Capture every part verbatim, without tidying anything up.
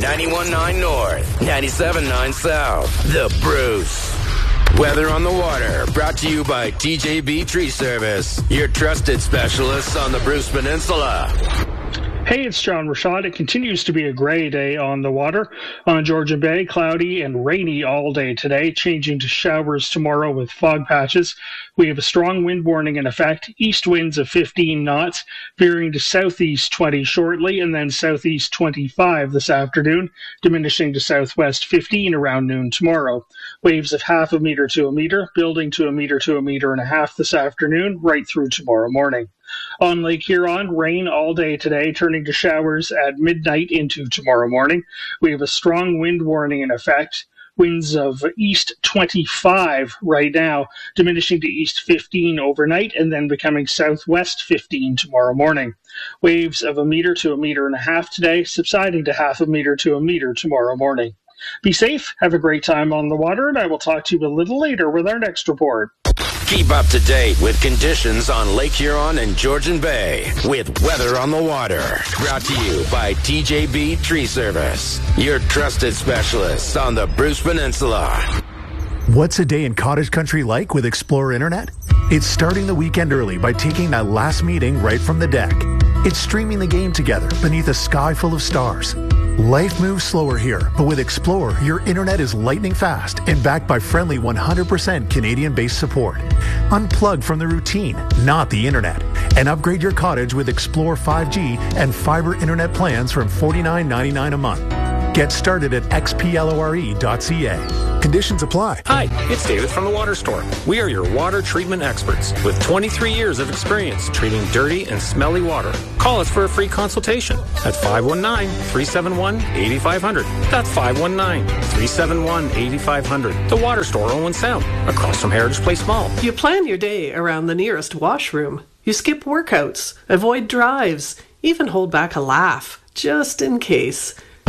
ninety-one point nine North, ninety-seven point nine South. The Bruce. Weather on the Water, brought to you by T J B Tree Service, your trusted specialists on the Bruce Peninsula. Hey, it's John Rashad. It continues to be a gray day on the water. On Georgian Bay, cloudy and rainy all day today, changing to showers tomorrow with fog patches. We have a strong wind warning in effect, east winds of fifteen knots, veering to southeast twenty shortly, and then southeast twenty-five this afternoon, diminishing to southwest fifteen around noon tomorrow. Waves of half a meter to a meter, building to a meter to a meter and a half this afternoon, right through tomorrow morning. On Lake Huron, rain all day today, turning to showers at midnight into tomorrow morning. We have a strong wind warning in effect. Winds of east twenty-five right now, diminishing to east fifteen overnight, and then becoming southwest fifteen tomorrow morning. Waves of a meter to a meter and a half today, subsiding to half a meter to a meter tomorrow morning. Be safe, have a great time on the water, and I will talk to you a little later with our next report. Keep up to date with conditions on Lake Huron and Georgian Bay with Weather on the Water. Brought to you by T J B Tree Service, your trusted specialists on the Bruce Peninsula. What's a day in cottage country like with Explorer Internet? It's starting the weekend early by taking that last meeting right from the deck. It's streaming the game together beneath a sky full of stars. Life moves slower here, but with Explorer, your internet is lightning fast and backed by friendly one hundred percent Canadian-based support. Unplug from the routine, not the internet, and upgrade your cottage with Explorer five G and fiber internet plans from forty-nine ninety-nine a month. Get started at x p lore dot c a. Conditions apply. Hi, it's David from the Water Store. We are your water treatment experts with twenty-three years of experience treating dirty and smelly water. Call us for a free consultation at five one nine, three seven one, eight five zero zero. That's five one nine, three seven one, eight five zero zero. The Water Store, Owen Sound, across from Heritage Place Mall. You plan your day around the nearest washroom. You skip workouts, avoid drives, even hold back a laugh, just in case.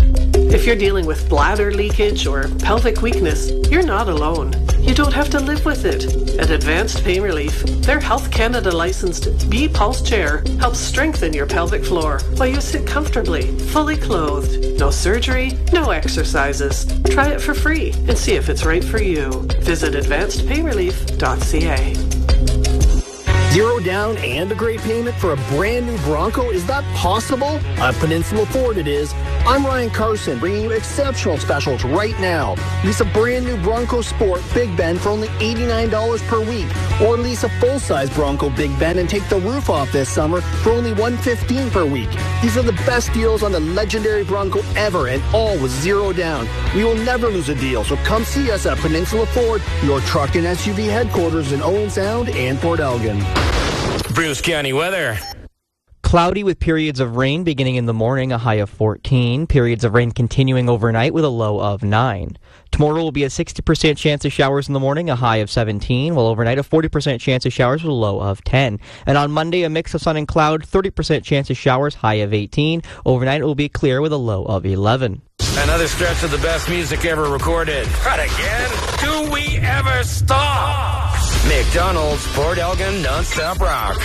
If you're dealing with bladder leakage or pelvic weakness, you're not alone. You don't have to live with it. At Advanced Pain Relief, their Health Canada licensed B-Pulse chair helps strengthen your pelvic floor while you sit comfortably, fully clothed. No surgery, no exercises. Try it for free and see if it's right for you. Visit advanced pain relief dot c a. Zero down and a great payment for a brand new Bronco? Is that possible? At Peninsula Ford it is. I'm Ryan Carson, bringing you exceptional specials right now. Lease a brand new Bronco Sport Big Bend for only eighty-nine dollars per week. Or lease a full-size Bronco Big Bend and take the roof off this summer for only one hundred fifteen dollars per week. These are the best deals on the legendary Bronco ever, and all with zero down. We will never lose a deal, so come see us at Peninsula Ford, your truck and S U V headquarters in Owen Sound and Port Elgin. Bruce County weather. Cloudy with periods of rain beginning in the morning, a high of fourteen. Periods of rain continuing overnight with a low of nine. Tomorrow will be a sixty percent chance of showers in the morning, a high of seventeen, while overnight a forty percent chance of showers with a low of ten. And on Monday, a mix of sun and cloud, thirty percent chance of showers, high of eighteen. Overnight it will be clear with a low of eleven. Another stretch of the best music ever recorded. Not again. Do we ever stop? McDonald's Port Elgin Non-Stop Rock.